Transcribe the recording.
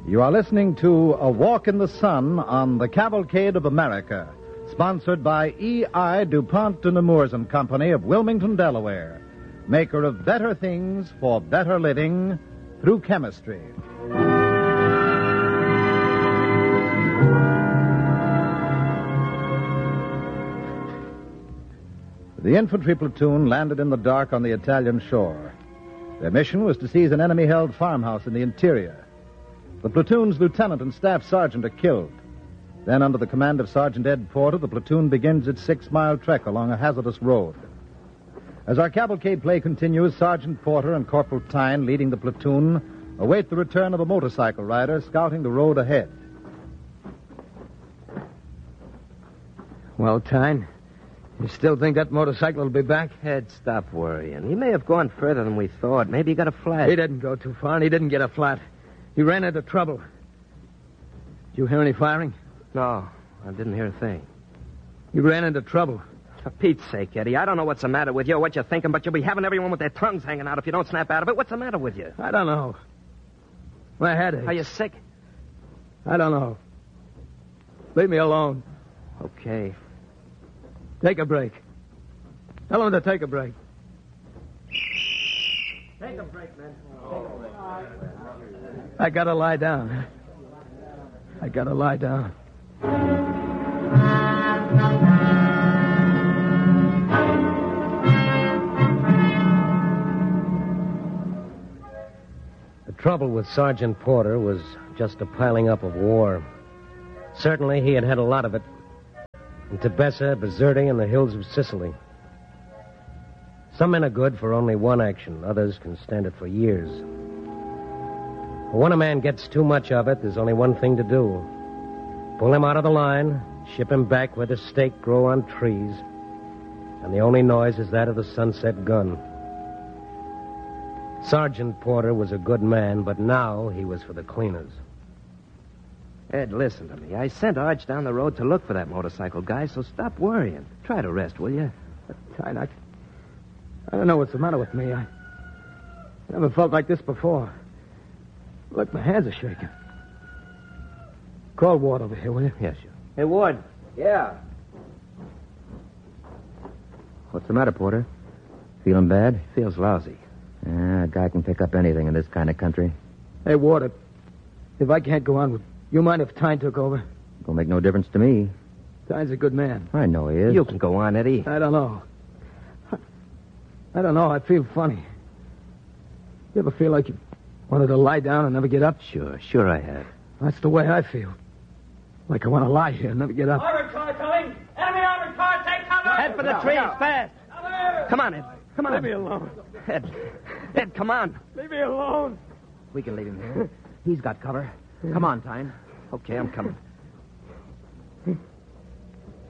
You are listening to A Walk in the Sun on the Cavalcade of America, sponsored by E.I. DuPont de Nemours and Company of Wilmington, Delaware, maker of better things for better living through chemistry. The infantry platoon landed in the dark on the Italian shore. Their mission was to seize an enemy-held farmhouse in the interior. The platoon's lieutenant and staff sergeant are killed. Then, under the command of Sergeant Ed Porter, the platoon begins its 6-mile trek along a hazardous road. As our cavalcade play continues, Sergeant Porter and Corporal Tyne, leading the platoon, await the return of a motorcycle rider scouting the road ahead. Well, Tyne, you still think that motorcycle will be back? Ed, stop worrying. He may have gone further than we thought. Maybe he got a flat. He didn't go too far, and he didn't get a flat. He ran into trouble. Did you hear any firing? No, I didn't hear a thing. He ran into trouble. For Pete's sake, Eddie, I don't know what's the matter with you or what you're thinking, but you'll be having everyone with their tongues hanging out if you don't snap out of it. What's the matter with you? I don't know. My head aches. Are you sick? I don't know. Leave me alone. Okay. Take a break. Tell him to take a break. Take a break, man. I gotta lie down. I gotta lie down. The trouble with Sergeant Porter was just a piling up of war. Certainly, he had had a lot of it. In Tebessa, Bizerti, and the hills of Sicily. Some men are good for only one action. Others can stand it for years. But when a man gets too much of it, there's only one thing to do. Pull him out of the line, ship him back where the stake grow on trees, and the only noise is that of the sunset gun. Sergeant Porter was a good man, but now he was for the cleaners. Ed, listen to me. I sent Arch down the road to look for that motorcycle guy, so stop worrying. Try to rest, will you? Tyne, I don't know what's the matter with me. I never felt like this before. Look, my hands are shaking. Call Ward over here, will you? Yes, sure. Hey, Ward. Yeah. What's the matter, Porter? Feeling bad? Feels lousy. A guy can pick up anything in this kind of country. Hey, Ward, if I can't go on with... You mind if Tyne took over? Don't make no difference to me. Tyne's a good man. I know he is. You can go on, Eddie. I don't know. I feel funny. You ever feel like you wanted to lie down and never get up? Sure I have. That's the way I feel. Like I want to lie here and never get up. Armored car coming! Enemy armored car, take cover! Head for the trees, fast! Cover! Come on, Ed. Come on. Leave me alone. Ed, come on. Leave me alone. We can leave him here. He's got cover. Come on, Tyne. Okay, I'm coming.